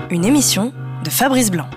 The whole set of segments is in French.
Une émission de Fabrice Blanc.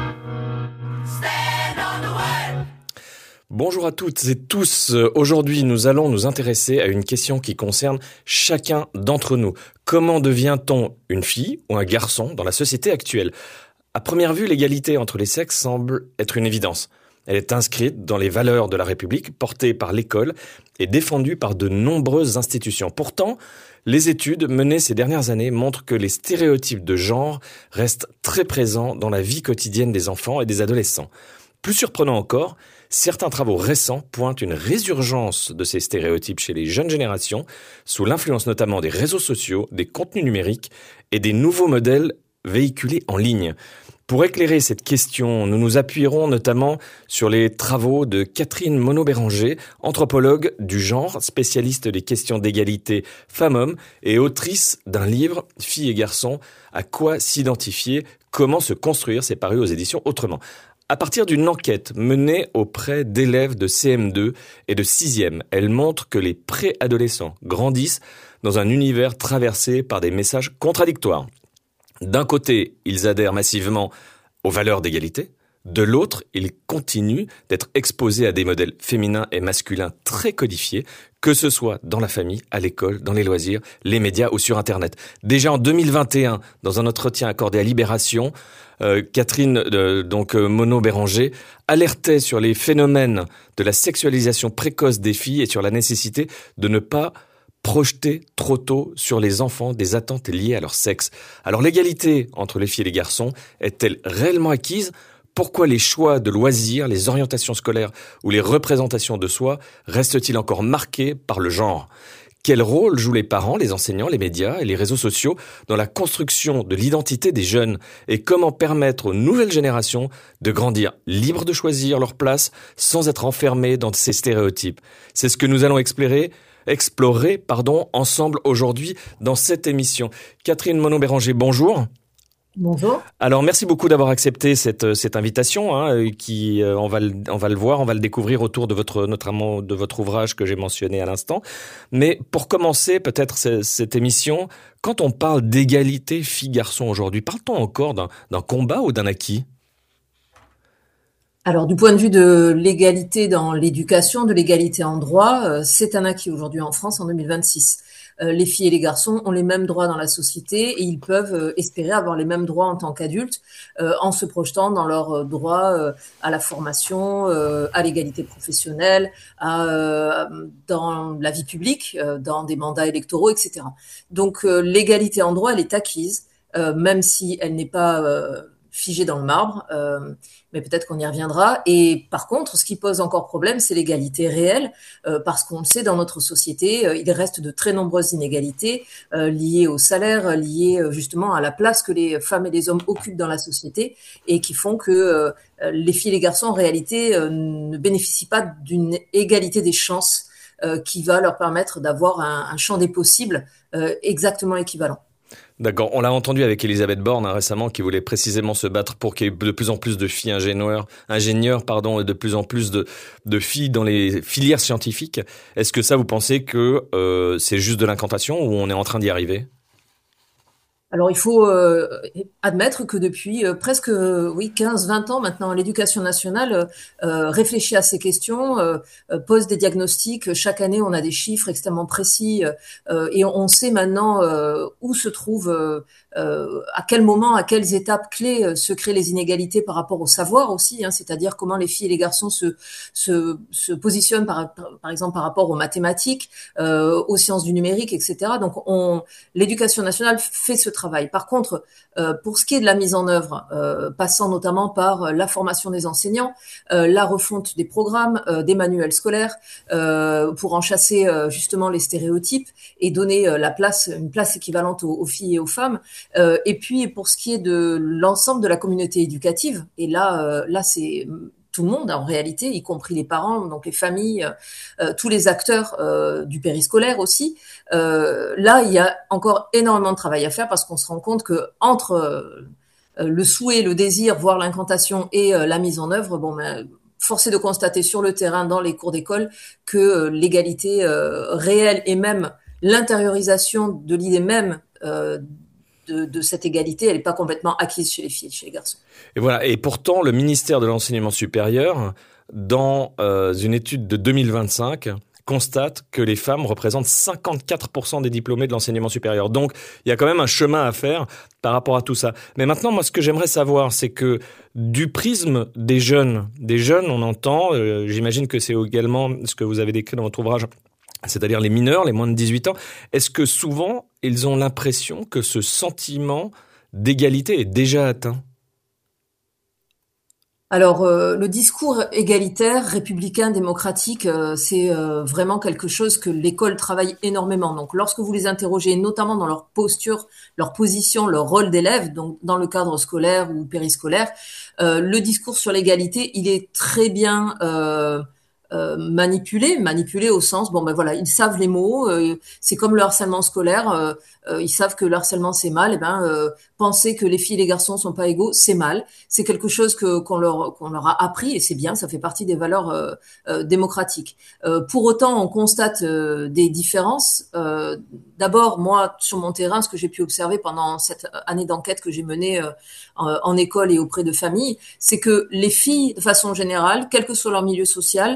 Bonjour à toutes et tous. Aujourd'hui, nous allons nous intéresser à une question qui concerne chacun d'entre nous. Comment devient-on une fille ou un garçon dans la société actuelle ? À première vue, l'égalité entre les sexes semble être une évidence. Elle est inscrite dans les valeurs de la République, portée par l'école et défendue par de nombreuses institutions. Pourtant, les études menées ces dernières années montrent que les stéréotypes de genre restent très présents dans la vie quotidienne des enfants et des adolescents. Plus surprenant encore, certains travaux récents pointent une résurgence de ces stéréotypes chez les jeunes générations, sous l'influence notamment des réseaux sociaux, des contenus numériques et des nouveaux modèles véhiculés en ligne. Pour éclairer cette question, nous nous appuierons notamment sur les travaux de Catherine Monod-Béranger, anthropologue du genre, spécialiste des questions d'égalité femmes-hommes et autrice d'un livre « Filles et garçons, à quoi s'identifier, comment se construire », c'est paru aux éditions Autrement. À partir d'une enquête menée auprès d'élèves de CM2 et de 6e, elle montre que les préadolescents grandissent dans un univers traversé par des messages contradictoires. D'un côté, ils adhèrent massivement aux valeurs d'égalité. De l'autre, ils continuent d'être exposés à des modèles féminins et masculins très codifiés, que ce soit dans la famille, à l'école, dans les loisirs, les médias ou sur Internet. Déjà en 2021, dans un entretien accordé à Libération, Catherine Monod-Béranger alertait sur les phénomènes de la sexualisation précoce des filles et sur la nécessité de ne pas projeter trop tôt sur les enfants des attentes liées à leur sexe. Alors l'égalité entre les filles et les garçons est-elle réellement acquise ? Pourquoi les choix de loisirs, les orientations scolaires ou les représentations de soi restent-ils encore marqués par le genre ? Quel rôle jouent les parents, les enseignants, les médias et les réseaux sociaux dans la construction de l'identité des jeunes ? Et comment permettre aux nouvelles générations de grandir libres de choisir leur place sans être enfermés dans ces stéréotypes ? C'est ce que nous allons explorer ensemble aujourd'hui dans cette émission. Catherine Monod-Béranger, bonjour. Bonjour. Alors merci beaucoup d'avoir accepté cette invitation qui on va le voir, on va le découvrir autour de notamment de votre ouvrage que j'ai mentionné à l'instant. Mais pour commencer peut-être cette émission, quand on parle d'égalité filles-garçons aujourd'hui, parle-t-on encore d'un combat ou d'un acquis ? Alors, du point de vue de l'égalité dans l'éducation, de l'égalité en droit, c'est un acquis aujourd'hui en France en 2026. Les filles et les garçons ont les mêmes droits dans la société et ils peuvent espérer avoir les mêmes droits en tant qu'adultes en se projetant dans leurs droits à la formation, à l'égalité professionnelle, dans la vie publique, dans des mandats électoraux, etc. Donc, l'égalité en droit, elle est acquise, même si elle n'est pas figée dans le marbre, mais peut-être qu'on y reviendra. Et par contre, ce qui pose encore problème, c'est l'égalité réelle, parce qu'on le sait, dans notre société, il reste de très nombreuses inégalités liées au salaire, liées justement à la place que les femmes et les hommes occupent dans la société, et qui font que les filles et les garçons, en réalité, ne bénéficient pas d'une égalité des chances qui va leur permettre d'avoir un champ des possibles exactement équivalent. D'accord, on l'a entendu avec Elisabeth Borne récemment qui voulait précisément se battre pour qu'il y ait de plus en plus de filles ingénieurs et de plus en plus de filles dans les filières scientifiques. Est-ce que ça, vous pensez que c'est juste de l'incantation ou on est en train d'y arriver ? Alors, il faut admettre que depuis presque 15-20 ans maintenant, l'éducation nationale réfléchit à ces questions, pose des diagnostics. Chaque année, on a des chiffres extrêmement précis et on sait maintenant où se trouve, à quel moment, à quelles étapes clés se créent les inégalités par rapport au savoir aussi, c'est-à-dire comment les filles et les garçons se positionnent par exemple par rapport aux mathématiques, aux sciences du numérique, etc. Donc, l'éducation nationale fait ce travail. Par contre, pour ce qui est de la mise en œuvre, passant notamment par la formation des enseignants, la refonte des programmes, des manuels scolaires, pour enchasser justement les stéréotypes et donner une place équivalente aux filles et aux femmes. Et puis pour ce qui est de l'ensemble de la communauté éducative, et là c'est tout le monde en réalité, y compris les parents, donc les familles, tous les acteurs du périscolaire aussi. Là, il y a encore énormément de travail à faire parce qu'on se rend compte que entre le souhait, le désir, voire l'incantation et la mise en œuvre, force est de constater sur le terrain, dans les cours d'école, que l'égalité réelle et même l'intériorisation de l'idée même de cette égalité, elle n'est pas complètement acquise chez les filles, chez les garçons. Et voilà. Et pourtant, le ministère de l'Enseignement supérieur, dans une étude de 2025, constate que les femmes représentent 54% des diplômés de l'enseignement supérieur. Donc, il y a quand même un chemin à faire par rapport à tout ça. Mais maintenant, moi, ce que j'aimerais savoir, c'est que du prisme des jeunes, on entend, j'imagine que c'est également ce que vous avez décrit dans votre ouvrage, c'est-à-dire les mineurs, les moins de 18 ans, est-ce que souvent, ils ont l'impression que ce sentiment d'égalité est déjà atteint ? Alors, le discours égalitaire, républicain, démocratique, c'est vraiment quelque chose que l'école travaille énormément. Donc, lorsque vous les interrogez, notamment dans leur posture, leur position, leur rôle d'élève, donc dans le cadre scolaire ou périscolaire, le discours sur l'égalité, il est très bien manipulé au sens, bon ben voilà, ils savent les mots, c'est comme le harcèlement scolaire, ils savent que le harcèlement c'est mal, et penser que les filles et les garçons sont pas égaux, c'est mal, c'est quelque chose qu'on leur a appris et c'est bien, ça fait partie des valeurs démocratiques. Pour autant, on constate des différences. D'abord, moi, sur mon terrain, ce que j'ai pu observer pendant cette année d'enquête que j'ai menée en école et auprès de familles, c'est que les filles, de façon générale, quel que soit leur milieu social,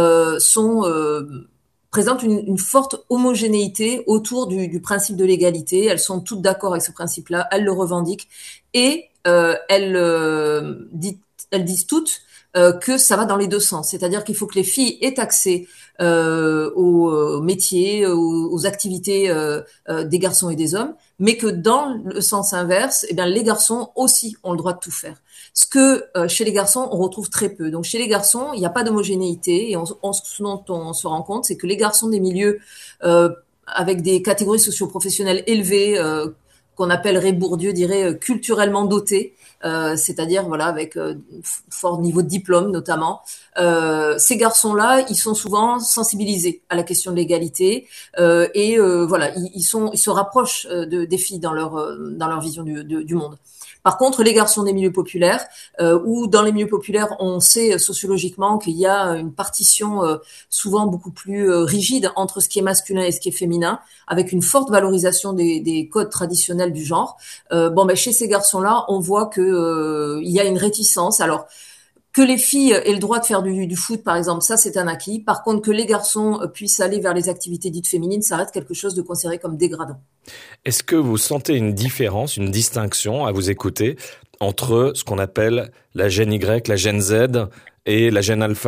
présentent une forte homogénéité autour du principe de l'égalité. Elles sont toutes d'accord avec ce principe-là, elles le revendiquent et elles disent toutes que ça va dans les deux sens. C'est-à-dire qu'il faut que les filles aient accès aux métiers, aux activités des garçons et des hommes, mais que dans le sens inverse, eh bien, les garçons aussi ont le droit de tout faire. Ce que chez les garçons, on retrouve très peu. Donc chez les garçons, il n'y a pas d'homogénéité et ce dont on se rend compte, c'est que les garçons des milieux avec des catégories socio-professionnelles élevées, qu'on appellerait, Bourdieu dirait, culturellement dotés, c'est-à-dire voilà avec fort niveau de diplôme notamment. Ces garçons-là, ils sont souvent sensibilisés à la question de l'égalité et voilà, ils se rapprochent des filles dans leur vision du monde. Par contre, les garçons des milieux populaires, ou dans les milieux populaires, on sait sociologiquement qu'il y a une partition souvent beaucoup plus rigide entre ce qui est masculin et ce qui est féminin, avec une forte valorisation des codes traditionnels du genre. Chez ces garçons-là, on voit que il y a une réticence. Alors, que les filles aient le droit de faire du foot, par exemple, ça c'est un acquis. Par contre, que les garçons puissent aller vers les activités dites féminines, ça reste quelque chose de considéré comme dégradant. Est-ce que vous sentez une différence, une distinction à vous écouter entre ce qu'on appelle la gène Y, la gène Z et la gène alpha ?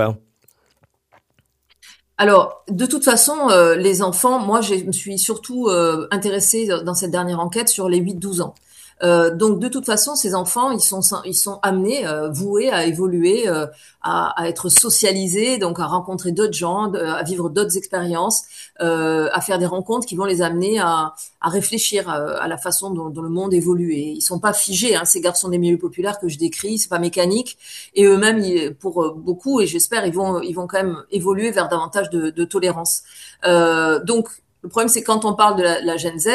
Alors, de toute façon, les enfants, moi je me suis surtout intéressée dans cette dernière enquête sur les 8-12 ans. Donc de toute façon, ces enfants, ils sont amenés, voués à évoluer, à être socialisés, donc à rencontrer d'autres gens, à vivre d'autres expériences, à faire des rencontres qui vont les amener à réfléchir à la façon dont le monde évolue. Et ils sont pas figés, hein, ces garçons des milieux populaires que je décris, c'est pas mécanique. Et eux-mêmes, pour beaucoup, et j'espère, ils vont quand même évoluer vers davantage de tolérance. Donc le problème, c'est quand on parle de la Gen Z,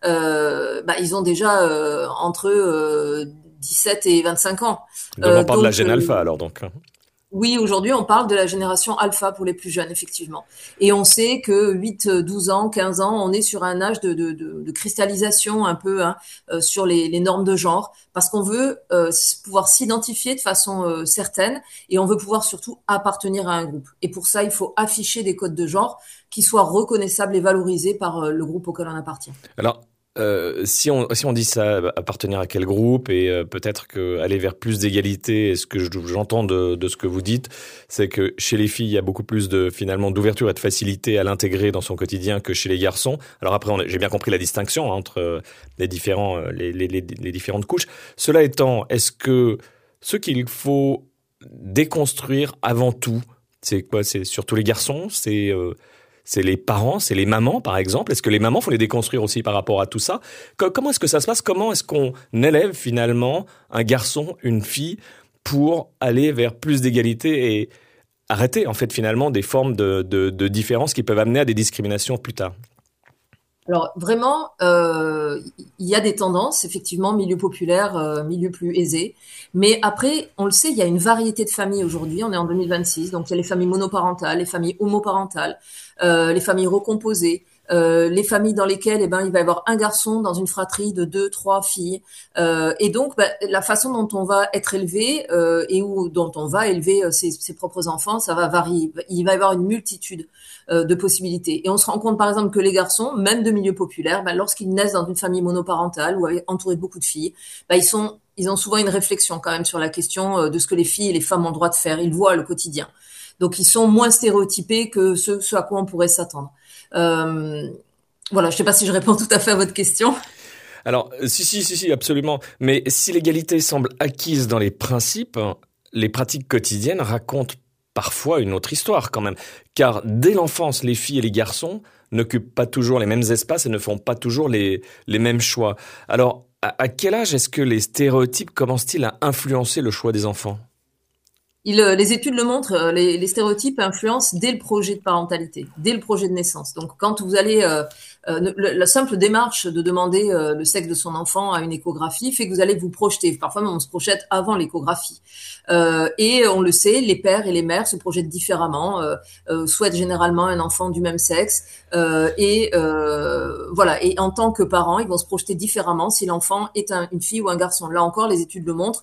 ils ont déjà entre 17 et 25 ans. Donc on parle de la gène alpha alors donc. Oui, aujourd'hui, on parle de la génération alpha pour les plus jeunes, effectivement. Et on sait que 8, 12 ans, 15 ans, on est sur un âge de cristallisation un peu sur les normes de genre, parce qu'on veut pouvoir s'identifier de façon certaine et on veut pouvoir surtout appartenir à un groupe. Et pour ça, il faut afficher des codes de genre qui soient reconnaissables et valorisés par le groupe auquel on appartient. Alors, si on dit ça, appartenir à quel groupe et peut-être que aller vers plus d'égalité, et ce que j'entends de ce que vous dites, c'est que chez les filles, il y a beaucoup plus finalement d'ouverture et de facilité à l'intégrer dans son quotidien que chez les garçons. Alors après, j'ai bien compris la distinction entre les différentes couches. Cela étant, est-ce que ce qu'il faut déconstruire avant tout, c'est quoi? C'est surtout les garçons? C'est les parents, c'est les mamans, par exemple. Est-ce que les mamans, faut les déconstruire aussi par rapport à tout ça? Comment est-ce que ça se passe? Comment est-ce qu'on élève finalement un garçon, une fille, pour aller vers plus d'égalité et arrêter en fait finalement des formes de différences qui peuvent amener à des discriminations plus tard? Alors vraiment, il y a des tendances, effectivement, milieu populaire, milieu plus aisé. Mais après, on le sait, il y a une variété de familles aujourd'hui. On est en 2026, donc il y a les familles monoparentales, les familles homoparentales, les familles recomposées. les familles dans lesquelles, il va y avoir un garçon dans une fratrie de 2, 3 filles. Et donc, la façon dont on va être élevé dont on va élever ses propres enfants, ça va varier. Il va y avoir une multitude de possibilités. Et on se rend compte, par exemple, que les garçons, même de milieux populaires, lorsqu'ils naissent dans une famille monoparentale ou entourés de beaucoup de filles, ils ont souvent une réflexion quand même sur la question de ce que les filles et les femmes ont le droit de faire. Ils voient le quotidien. Donc, ils sont moins stéréotypés que ce à quoi on pourrait s'attendre. Voilà, je sais pas si je réponds tout à fait à votre question. Alors, si, absolument. Mais si l'égalité semble acquise dans les principes, les pratiques quotidiennes racontent parfois une autre histoire quand même. Car dès l'enfance, les filles et les garçons n'occupent pas toujours les mêmes espaces et ne font pas toujours les mêmes choix. Alors, à quel âge est-ce que les stéréotypes commencent-ils à influencer le choix des enfants ? Les études le montrent, les stéréotypes influencent dès le projet de parentalité, dès le projet de naissance. Donc, quand vous allez, la simple démarche de demander le sexe de son enfant à une échographie fait que vous allez vous projeter. Parfois, même, on se projette avant l'échographie. Et on le sait, les pères et les mères se projettent différemment, souhaitent généralement un enfant du même sexe. Voilà. Et en tant que parents, ils vont se projeter différemment si l'enfant est une fille ou un garçon. Là encore, les études le montrent.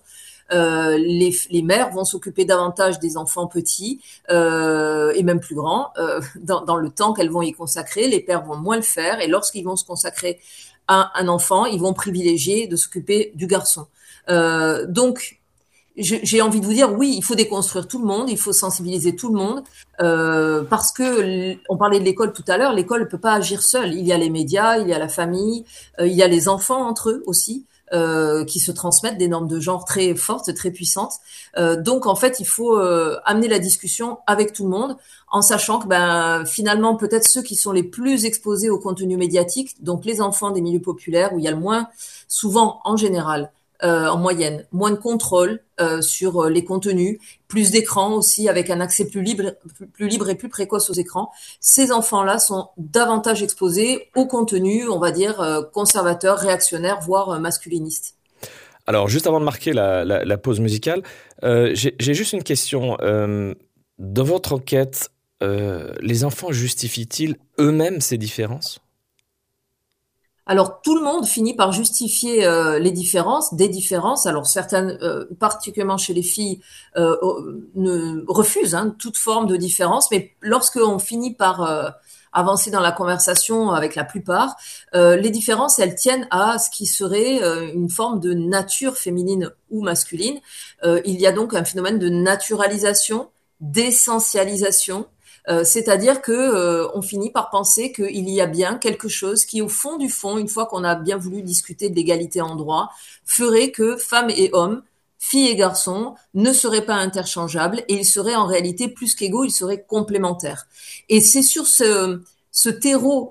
Les mères vont s'occuper davantage des enfants petits et même plus grands dans le temps qu'elles vont y consacrer. Les pères vont moins le faire et lorsqu'ils vont se consacrer à un enfant, ils vont privilégier de s'occuper du garçon. Donc, j'ai envie de vous dire, oui, il faut déconstruire tout le monde, il faut sensibiliser tout le monde, parce que on parlait de l'école tout à l'heure, l'école ne peut pas agir seule. Il y a les médias, il y a la famille, il y a les enfants entre eux aussi. Qui se transmettent des normes de genre très fortes, très puissantes. Donc en fait, il faut amener la discussion avec tout le monde, en sachant que finalement peut-être ceux qui sont les plus exposés au contenu médiatique, donc les enfants des milieux populaires où il y a le moins, souvent en général, en moyenne, moins de contrôle sur les contenus, plus d'écrans aussi avec un accès plus libre et plus précoce aux écrans. Ces enfants-là sont davantage exposés au contenu, on va dire conservateur, réactionnaire, voire masculiniste. Alors juste avant de marquer la pause musicale, j'ai juste une question. Dans votre enquête, les enfants justifient-ils eux-mêmes ces différences ? Alors tout le monde finit par justifier des différences. Alors certaines, particulièrement chez les filles, ne refusent toute forme de différence. Mais lorsqu'on finit par avancer dans la conversation avec la plupart, les différences, elles tiennent à ce qui serait une forme de nature féminine ou masculine. Il y a donc un phénomène de naturalisation, d'essentialisation. C'est-à-dire que on finit par penser qu'il y a bien quelque chose qui, au fond du fond, une fois qu'on a bien voulu discuter de l'égalité en droit, ferait que femmes et hommes, filles et garçons, ne seraient pas interchangeables et ils seraient en réalité plus qu'égaux, ils seraient complémentaires. Et c'est sur ce terreau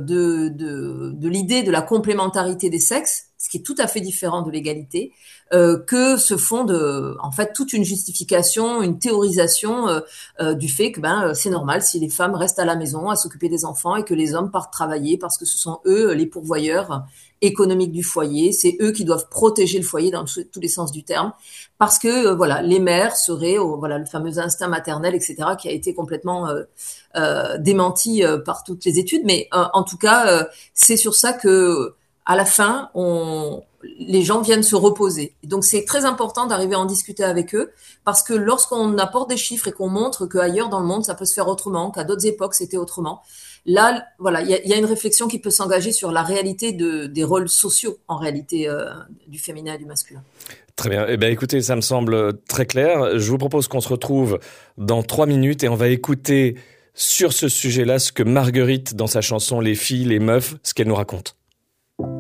de l'idée de la complémentarité des sexes, ce qui est tout à fait différent de l'égalité, que se fonde en fait toute une justification, une théorisation du fait que c'est normal si les femmes restent à la maison à s'occuper des enfants et que les hommes partent travailler parce que ce sont eux les pourvoyeurs économiques du foyer, c'est eux qui doivent protéger le foyer dans tous les sens du terme, parce que les mères seraient le fameux instinct maternel, etc., qui a été complètement démenti par toutes les études, mais en tout cas c'est sur ça que à la fin les gens viennent se reposer. Et donc c'est très important d'arriver à en discuter avec eux, parce que lorsqu'on apporte des chiffres et qu'on montre qu'ailleurs dans le monde ça peut se faire autrement, qu'à d'autres époques c'était autrement, là il y a une réflexion qui peut s'engager sur la réalité des rôles sociaux en réalité du féminin et du masculin. Très bien. Eh bien, écoutez, ça me semble très clair. Je vous propose qu'on se retrouve dans 3 minutes et on va écouter sur ce sujet-là ce que Marguerite, dans sa chanson Les filles, les meufs, ce qu'elle nous raconte.